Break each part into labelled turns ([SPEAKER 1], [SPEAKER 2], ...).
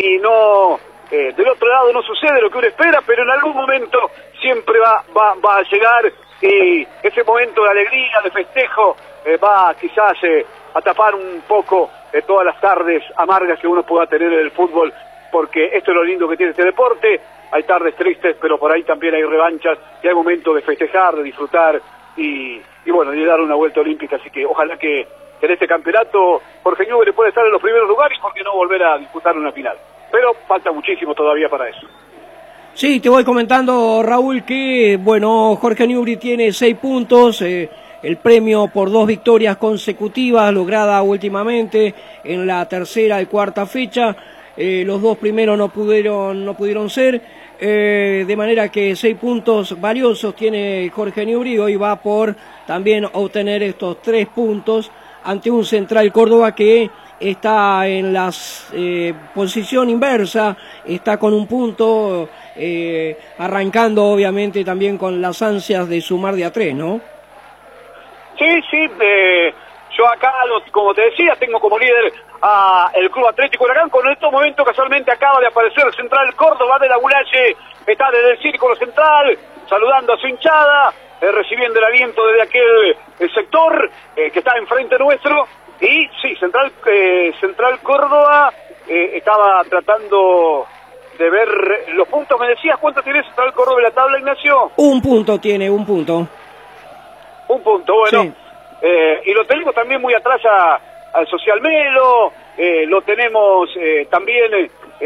[SPEAKER 1] y no, del otro lado no sucede lo que uno espera, pero en algún momento siempre va a llegar, y ese momento de alegría, de festejo, va quizás a tapar un poco todas las tardes amargas que uno pueda tener en el fútbol, porque esto es lo lindo que tiene este deporte. Hay tardes tristes, pero por ahí también hay revanchas, y hay momentos de festejar, de disfrutar, y bueno, de dar una vuelta olímpica. Así que ojalá que en este campeonato Jorge Newbery pueda estar en los primeros lugares, porque no volver a disputar una final. Pero falta muchísimo todavía para eso.
[SPEAKER 2] Sí, te voy comentando, Raúl, que bueno, Jorge Newbery tiene 6 puntos, el premio por 2 victorias consecutivas lograda últimamente en la tercera y cuarta fecha. Los 2 primeros no pudieron ser, de manera que 6 puntos valiosos tiene Jorge Newbery. Hoy va por también obtener estos 3 puntos ante un Central Córdoba que está en la posición inversa, está con un punto, arrancando obviamente también con las ansias de sumar de a 3, ¿no?
[SPEAKER 1] Sí, yo acá, como te decía, tengo como líder a el Club Atlético Huracán. Con estos momentos casualmente acaba de aparecer el Central Córdoba de la Gulaye, está desde el círculo central, saludando a su hinchada, recibiendo el aliento desde aquel sector que está enfrente nuestro. Y sí, Central Córdoba estaba tratando de ver los puntos. ¿Me decías cuánto tiene Central Córdoba en la tabla, Ignacio?
[SPEAKER 2] Un punto tiene, un punto.
[SPEAKER 1] Un punto, bueno.
[SPEAKER 2] Sí.
[SPEAKER 1] Y lo tenemos también muy atrás al Social Melo, lo tenemos también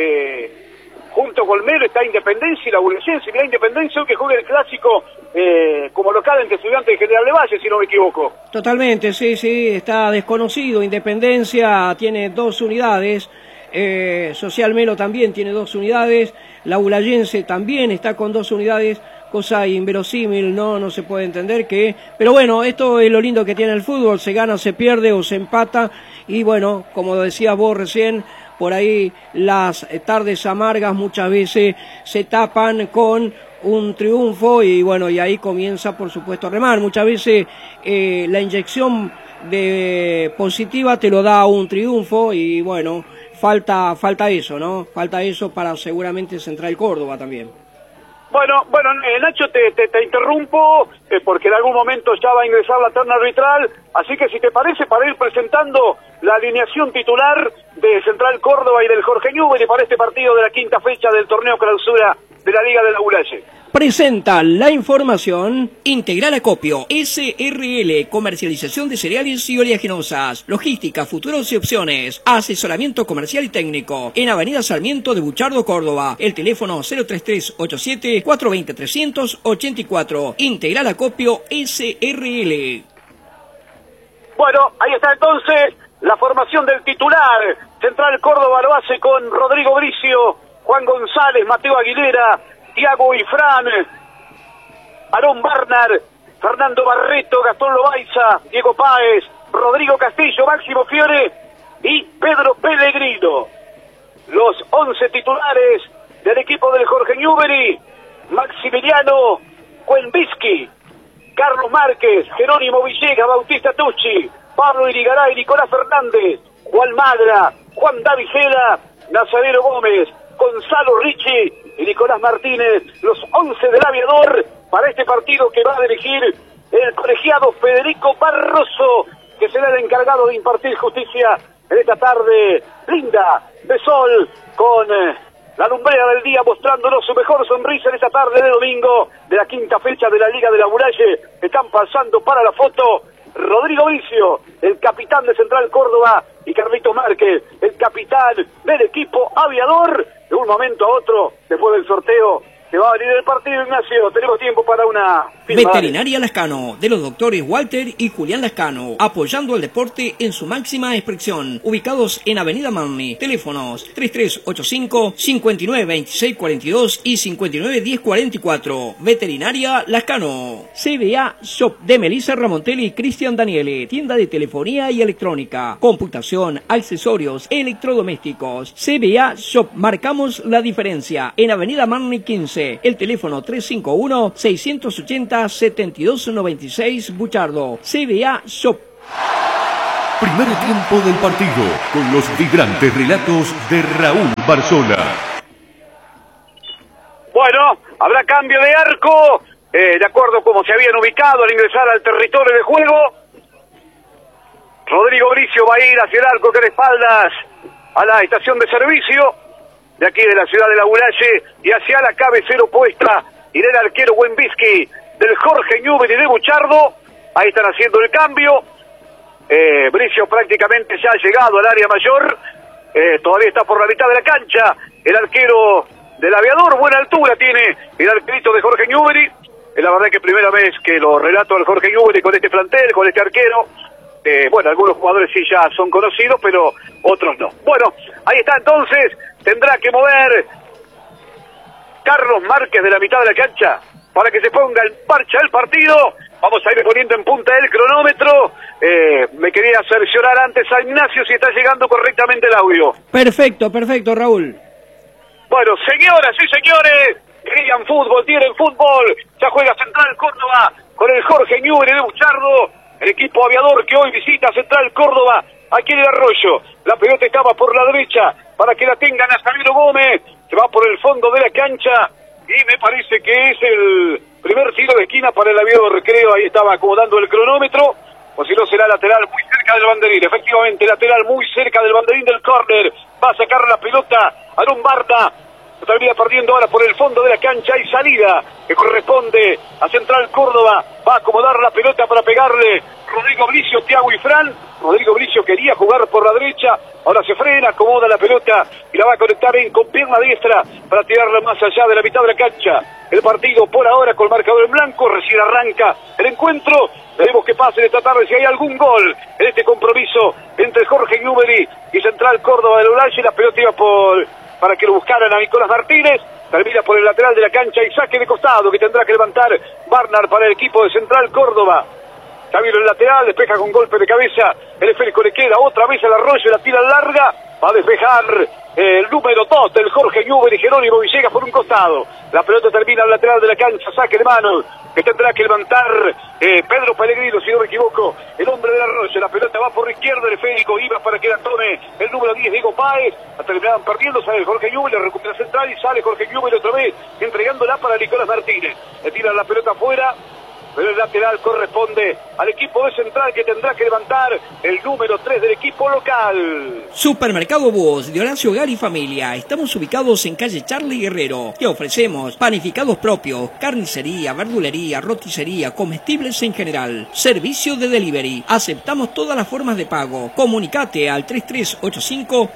[SPEAKER 1] junto con Melo está Independencia y la Bulnesense. Mirá, Independencia hoy que juega el clásico como local entre Estudiantes de General de Valle, si no me equivoco.
[SPEAKER 2] Totalmente, sí, está desconocido. Independencia tiene 2 unidades, Social Melo también tiene 2 unidades, la Bulayense también está con 2 unidades, cosa inverosímil, no se puede entender pero bueno, esto es lo lindo que tiene el fútbol, se gana, se pierde o se empata, y bueno, como decías vos recién, por ahí las tardes amargas muchas veces se tapan con un triunfo, y bueno, y ahí comienza por supuesto a remar. Muchas veces la inyección de positiva te lo da un triunfo, y bueno, falta eso, ¿no? Falta eso para seguramente Central Córdoba también.
[SPEAKER 1] Bueno, Nacho, te interrumpo, porque en algún momento ya va a ingresar la terna arbitral, así que si te parece, para ir presentando la alineación titular de Central Córdoba y del Jorge Newbery para este partido de la quinta fecha del torneo clausura de la Liga de la Gulaye.
[SPEAKER 2] Presenta la información Integral Acopio SRL, comercialización de cereales y oleaginosas, logística, futuros y opciones, asesoramiento comercial y técnico, en Avenida Sarmiento de Buchardo, Córdoba, el teléfono 03387 420 384, Integral Acopio SRL.
[SPEAKER 1] Bueno, ahí está entonces la formación del titular. Central Córdoba lo hace con Rodrigo Bricio, Juan González, Mateo Aguilera, Tiago Ifrán, Aarón Barnard, Fernando Barreto, Gastón Loaiza, Diego Páez, Rodrigo Castillo, Máximo Fiore y Pedro Pellegrino. Los 11 titulares del equipo del Jorge Newbery: Maximiliano Cuenvisky, Carlos Márquez, Jerónimo Villegas, Bautista Tucci, Pablo Irigaray, Nicolás Fernández, Juan Magra, Juan David Gela, Nazareno Gómez, Gonzalo Ricci y Nicolás Martínez, los 11 del Aviador para este partido que va a dirigir el colegiado Federico Barroso, que será el encargado de impartir justicia en esta tarde linda de sol, con la lumbrera del día mostrándonos su mejor sonrisa en esta tarde de domingo de la quinta fecha de la Liga de la Gulaye. Están pasando para la foto Rodrigo Vicio, el capitán de Central Córdoba, y Carlitos Márquez, el capitán del equipo Aviador. De un momento a otro, después del sorteo, se va a venir el partido, Ignacio. Tenemos tiempo para una firma.
[SPEAKER 2] Veterinaria Lascano, de los doctores Walter y Julián Lascano, apoyando el deporte en su máxima expresión. Ubicados en Avenida Manni. Teléfonos 3385 592642 y 591044. Veterinaria Lascano. CBA Shop de Melissa Ramontelli y Cristian Daniele. Tienda de telefonía y electrónica, computación, accesorios, electrodomésticos. CBA Shop, marcamos la diferencia. En Avenida Manni 15. El teléfono 351-680-7296, Buchardo. CBA Shop.
[SPEAKER 3] Primer tiempo del partido, con los vibrantes relatos de Raúl Barzola.
[SPEAKER 1] Bueno, habrá cambio de arco, de acuerdo a cómo se habían ubicado al ingresar al territorio de juego. Rodrigo Bricio va a ir hacia el arco que de espaldas a la estación de servicio de aquí de la ciudad de Lauralle y hacia la cabecera opuesta irá el arquero Wenbiski del Jorge Newbery de Buchardo. Ahí están haciendo el cambio. Bricio prácticamente ya ha llegado al área mayor, todavía está por la mitad de la cancha. El arquero del Aviador, buena altura tiene el arquerito de Jorge Newbery. La verdad que primera vez que lo relato al Jorge Newbery con este plantel, con este arquero. Bueno, algunos jugadores sí ya son conocidos, pero otros no. Bueno, ahí está entonces, tendrá que mover Carlos Márquez de la mitad de la cancha para que se ponga en marcha el partido. Vamos a ir poniendo en punta el cronómetro. Me quería cerciorar antes a Ignacio si está llegando correctamente el audio.
[SPEAKER 2] Perfecto, perfecto, Raúl.
[SPEAKER 1] Bueno, señoras y señores, querían fútbol, tienen fútbol. Ya juega Central Córdoba con el Jorge Newbery de Buchardo. El equipo Aviador que hoy visita Central Córdoba aquí en el Arroyo. La pelota estaba por la derecha para que la tengan a Javier Gómez. Se va por el fondo de la cancha y me parece que es el primer tiro de esquina para el Aviador, creo. Ahí estaba acomodando el cronómetro. O si no, será lateral muy cerca del banderín. Efectivamente, lateral muy cerca del banderín del córner. Va a sacar la pelota Aaron Barta. Se termina perdiendo ahora por el fondo de la cancha y salida que corresponde a Central Córdoba. Va a acomodar la pelota para pegarle Rodrigo Bricio, Thiago y Fran. Rodrigo Bricio quería jugar por la derecha, ahora se frena, acomoda la pelota y la va a conectar con pierna diestra para tirarla más allá de la mitad de la cancha. El partido por ahora con marcador en blanco, recién arranca el encuentro. Veremos qué pasa en esta tarde, si hay algún gol en este compromiso entre Jorge Newbery y Central Córdoba de Lauralle. La pelota iba para que lo buscaran a Nicolás Martínez. Termina por el lateral de la cancha y saque de costado que tendrá que levantar Barnard para el equipo de Central Córdoba. Javier el lateral, despeja con golpe de cabeza. El esférico le queda otra vez al Arroyo, la tira larga. Va a despejar el número 2 del Jorge Newbery, Jerónimo Villegas por un costado. La pelota termina al lateral de la cancha, saque de mano que tendrá que levantar Pedro Pellegrino, si no me equivoco, el hombre del Arroyo. La pelota va por izquierda, el esférico iba para que la tome el número 10, Diego Páez. La terminaban perdiendo, sale Jorge Newbery, recupera central y sale Jorge Newbery otra vez, entregándola para Nicolás Martínez. Le tira la pelota afuera, pero el lateral corresponde al equipo de Central, que tendrá que levantar el número 3 del equipo local.
[SPEAKER 4] Supermercado Búhos de Horacio Hogar y Familia. Estamos ubicados en calle Charlie Guerrero. Te ofrecemos panificados propios, carnicería, verdulería, roticería, comestibles en general. Servicio de delivery. Aceptamos todas las formas de pago. Comunicate al 3385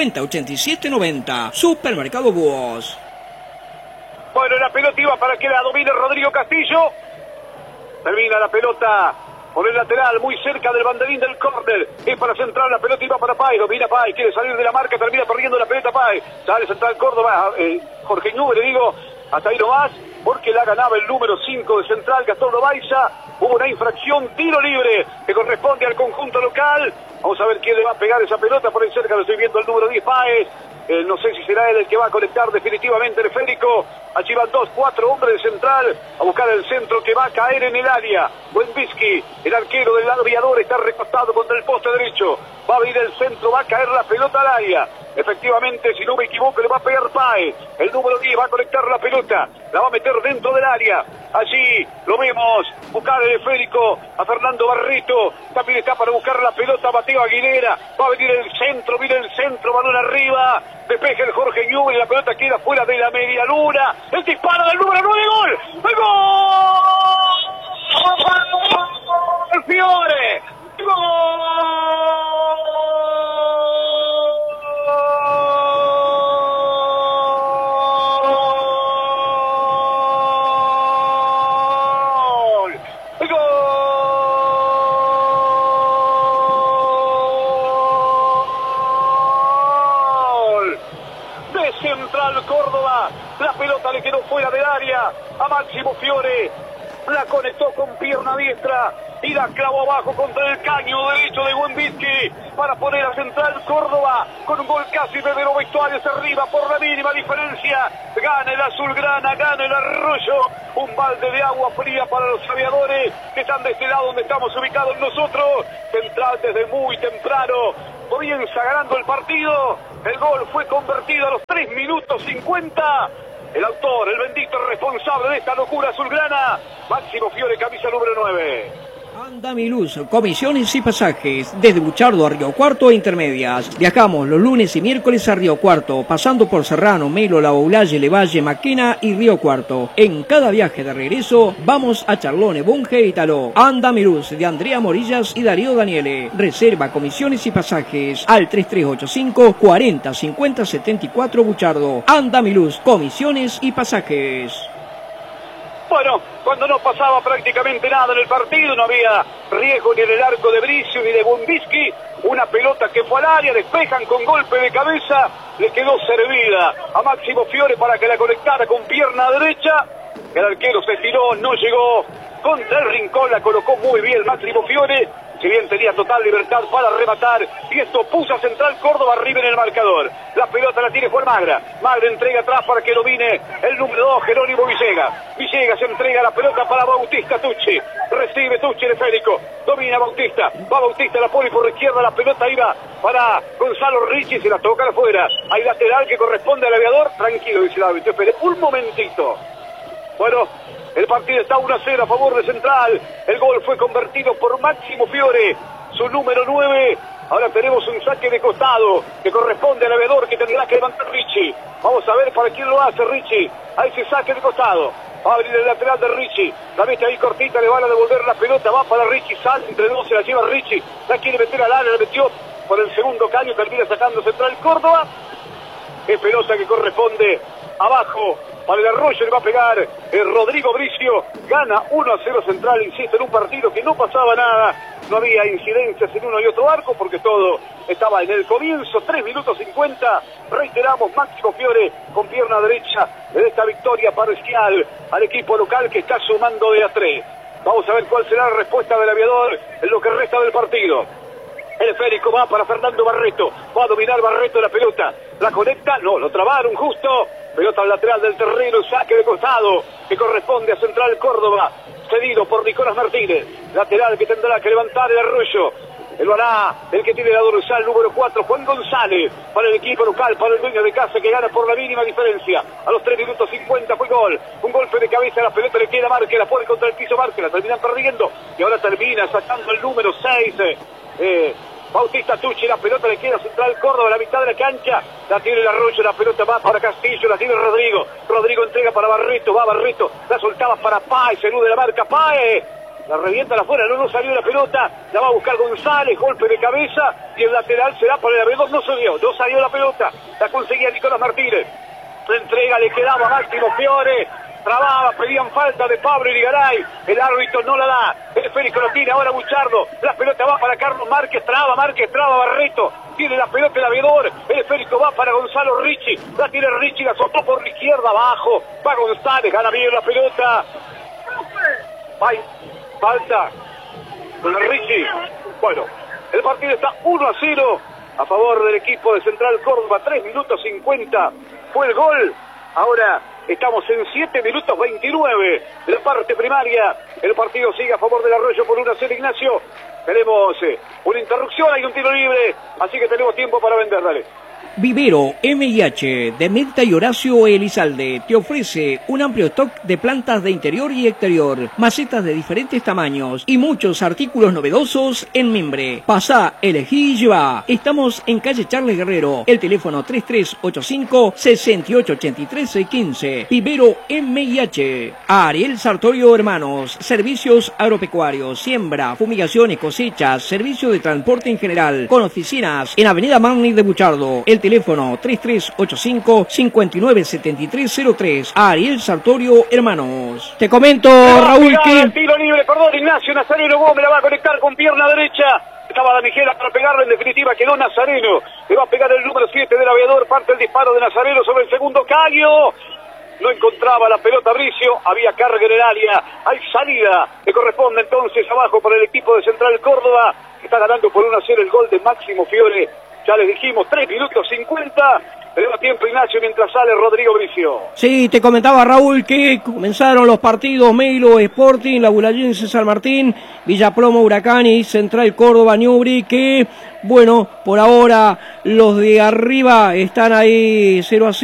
[SPEAKER 4] 508790. Supermercado Búhos.
[SPEAKER 1] Bueno, la pelota iba para que la domine Rodrigo Castillo. Termina la pelota por el lateral, muy cerca del banderín del córner. Es para Central, la pelota iba para Páez. Domina Páez, quiere salir de la marca, termina perdiendo la pelota Páez. Sale Central Córdoba, Jorge Newbery, digo, hasta ahí nomás, porque la ganaba el número 5 de Central, Gastón Loaiza. Hubo una infracción, tiro libre, que corresponde al conjunto local. Vamos a ver quién le va a pegar esa pelota. Por ahí cerca lo estoy viendo el número 10, Páez. No sé si será él el que va a conectar definitivamente el esférico. Allí van 4 hombres de Central a buscar el centro que va a caer en el área. Wenbiski, el arquero del Aviador, está recostado contra el poste derecho. Va a venir el centro, va a caer la pelota al área. Efectivamente, si no me equivoco, le va a pegar Páez. El número 10 va a conectar la pelota, la va a meter dentro del área. Allí lo vemos buscar el esférico a Fernando Barreto. También está para buscar la pelota Mateo Aguilera. Va a venir el centro, viene el centro, balón arriba. Despeja el Jorge Newbery, la pelota queda fuera de la media luna. El disparo del número 9, gol. ¡El gol! ¡El Fiore! Central Córdoba, la pelota le quedó fuera del área a Máximo Fiore, la conectó con pierna diestra y la clavo abajo contra el caño derecho de Buenvisky para poner a Central Córdoba con un gol casi desde los vestuarios arriba por la mínima diferencia. Gana el azulgrana, gana el Arroyo. Un balde de agua fría para los aviadores que están de este lado donde estamos ubicados nosotros. Central desde muy temprano comienza ganando el partido. El gol fue convertido a los 3 minutos 50. El autor, el bendito responsable de esta locura azulgrana, Máximo Fiore, camisa número 9.
[SPEAKER 4] Andamiluz, comisiones y pasajes, desde Buchardo a Río Cuarto e Intermedias. Viajamos los lunes y miércoles a Río Cuarto, pasando por Serrano, Melo, La Boulaye, Levalle, Maquena y Río Cuarto. En cada viaje de regreso, vamos a Charlone, Bunge y Taló. Andamiluz, de Andrea Morillas y Darío Daniele. Reserva, comisiones y pasajes al 3385 40 50 74 Buchardo. Andamiluz, comisiones y pasajes.
[SPEAKER 1] Bueno, cuando no pasaba prácticamente nada en el partido, no había riesgo ni en el arco de Bricio ni de Buenvisky, una pelota que fue al área, despejan con golpe de cabeza, le quedó servida a Máximo Fiore para que la conectara con pierna derecha, el arquero se tiró, no llegó, contra el rincón la colocó muy bien Máximo Fiore, si bien tenía total libertad para rematar, y esto puso a Central Córdoba arriba en el marcador. La pelota la tiene Juan Magra. Magra entrega atrás para que domine el número 2, Jerónimo Villegas. Villegas entrega la pelota para Bautista Tucci. Recibe Tucci de Férico. Domina Bautista. Va Bautista, la pone por izquierda. La pelota iba para Gonzalo Ricci. Se la toca afuera. Hay lateral que corresponde al aviador. Tranquilo, dice el árbitro. Espere un momentito. Bueno, el partido está 1-0 a favor de Central. El gol fue convertido por Máximo Fiore, su número 9. Ahora tenemos un saque de costado que corresponde al aviador que tendrá que levantar Ricci. Vamos a ver para quién lo hace Ricci. A ese saque de costado. Va a abrir el lateral de Ricci. La mete ahí cortita, le van a devolver la pelota. Va para Ricci, sale entre dos, se la lleva Ricci. La quiere meter al área, la metió por el segundo caño. Termina sacando Central Córdoba. Es pelota que corresponde abajo. Para el Arroyo le va a pegar Rodrigo Bricio. Gana 1-0 Central, insisto, en un partido que no pasaba nada. No había incidencias en uno y otro arco porque todo estaba en el comienzo. 3 minutos 50. Reiteramos, Máximo Fiore con pierna derecha de esta victoria parcial al equipo local que está sumando de a 3. Vamos a ver cuál será la respuesta del aviador en lo que resta del partido. El esférico va para Fernando Barreto. Va a dominar Barreto la pelota. La conecta, no, lo trabaron justo. Pelota al lateral del terreno, saque de costado que corresponde a Central Córdoba. Cedido por Nicolás Martínez. Lateral que tendrá que levantar el Arroyo. El hará el que tiene la dorsal número 4, Juan González, para el equipo local, para el dueño de casa que gana por la mínima diferencia. A los 3 minutos 50 fue gol. Un golpe de cabeza, la pelota le queda a Márquez, la pone contra el piso Márquez, la terminan perdiendo. Y ahora termina sacando el número 6. Bautista Tucci, la pelota le queda a Central Córdoba, la mitad de la cancha, la tiene el Arroyo, la pelota va para Castillo, la tiene Rodrigo. Rodrigo entrega para Barreto, va Barreto, la soltaba para Páez, se elude la marca Páez. La revienta la afuera, no salió la pelota, la va a buscar González, golpe de cabeza, y el lateral será para el aviador, no salió la pelota, la conseguía Nicolás Martínez. La entrega le quedaba a Máximo Fiore, trababa, pedían falta de Pablo Irigaray, el árbitro no la da, el esférico lo tiene ahora Buchardo, la pelota va para Carlos Márquez, traba Barreto, tiene la pelota el aviador, el esférico va para Gonzalo Ricci, la tiene Ricci, la soltó por la izquierda abajo, va González, gana bien la pelota, hay falta con el Ricci. Bueno, el partido está 1-0 a favor del equipo de Central Córdoba, 3 minutos 50 fue el gol. Ahora estamos en 7 minutos 29 de la parte primaria. El partido sigue a favor del Arroyo por 1-0, Ignacio. Tenemos una interrupción, hay un tiro libre, así que tenemos tiempo para vender, dale.
[SPEAKER 4] Vivero MIH de Mirta y Horacio Elizalde te ofrece un amplio stock de plantas de interior y exterior, macetas de diferentes tamaños y muchos artículos novedosos en mimbre. Pasá, elegí y lleva. Estamos en calle Charles Guerrero, el teléfono 3385-6883-15. Vivero MIH. Ariel Sartorio Hermanos, servicios agropecuarios, siembra, fumigaciones, cosechas, servicio de transporte en general, con oficinas en Avenida Magni de Buchardo. El teléfono 3385-597303. Ariel Sartorio Hermanos. Te comento, Raúl, que...
[SPEAKER 1] El tiro libre, perdón, Ignacio Nazareno Gómez la va a conectar con pierna derecha. Estaba Damigela para pegarlo, en definitiva quedó Nazareno. Le va a pegar el número 7 del aviador, parte el disparo de Nazareno sobre el segundo caño. no encontraba la pelota Bricio, había carga en el área, hay salida, le corresponde entonces abajo para el equipo de Central Córdoba, que está ganando por 1-0 el gol de Máximo Fiore. Ya les dijimos, 3 minutos 50, le da tiempo Ignacio mientras sale Rodrigo Bricio.
[SPEAKER 2] Sí, te comentaba Raúl que comenzaron los partidos Melo Sporting, La Bulayense San Martín, Villaplomo Huracán y Central Córdoba Newbery, que bueno, por ahora los de arriba están ahí 0-0.